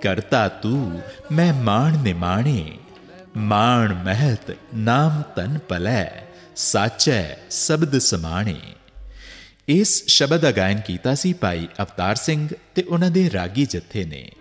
ਕਰਤਾ ਤੂੰ ਮੈਂ ਮਾਣ ਨਿਮਾਣੇ, ਮਾਣ ਮਹਿਤ ਨਾਮ ਤਨ ਪਲੈ, ਸਾਚੈ ਸ਼ਬਦ ਸਮਾਣੇ। ਇਸ ਸ਼ਬਦ ਦਾ ਗਾਇਨ ਕੀਤਾ ਸੀ ਭਾਈ ਅਵਤਾਰ ਸਿੰਘ ਤੇ ਉਹਨਾਂ ਦੇ ਰਾਗੀ ਜਥੇ ਨੇ।